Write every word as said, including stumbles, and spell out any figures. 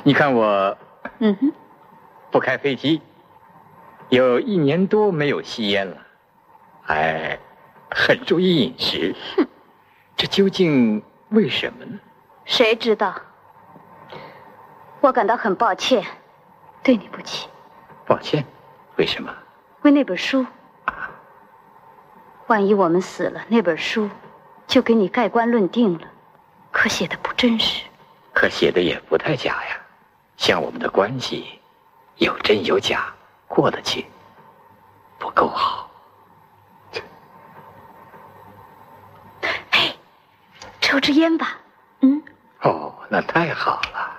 你看我， 嗯哼， 不开飞机，有一年多没有吸烟了，还很注意饮食。 哼， 这究竟为什么呢？ 谁知道？我感到很抱歉，对你不起。 抱歉？为什么？ 为那本书。万一我们死了，那本书就给你盖棺论定了，可写的不真实。 可写的也不太假呀，像我们的关系，有真有假，过得去，不够好。 嘿，抽支烟吧。嗯。 哦，那太好了。